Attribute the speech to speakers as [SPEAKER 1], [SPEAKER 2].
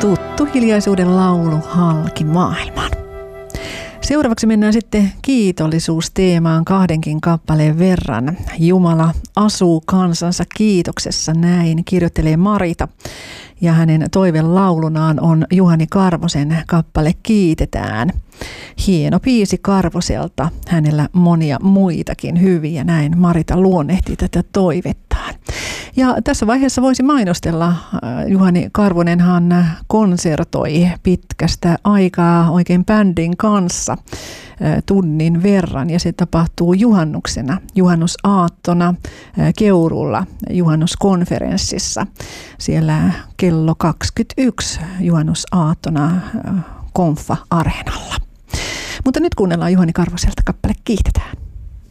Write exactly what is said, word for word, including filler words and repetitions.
[SPEAKER 1] tuttu hiljaisuuden laulu halki maailman. Seuraavaksi mennään sitten kiitollisuusteemaan kahdenkin kappaleen verran. Jumala asuu kansansa kiitoksessa, näin kirjoittelee Marita. Ja hänen toivelaulunaan on Juhani Karvosen kappale Kiitetään. Hieno biisi Karvoselta, hänellä monia muitakin hyviä, näin Marita luonnehti tätä toivettaan. Ja tässä vaiheessa voisi mainostella, Juhani Karvonenhan konsertoi pitkästä aikaa oikein bändin kanssa tunnin verran, ja se tapahtuu juhannuksena, juhannusaattona Keurulla juhannuskonferenssissa. Siellä kello kaksikymmentäyksi juhannusaattona Konfa-areenalla. Mutta nyt kuunnellaan Juhani Karvoselta kappale Kiitetään.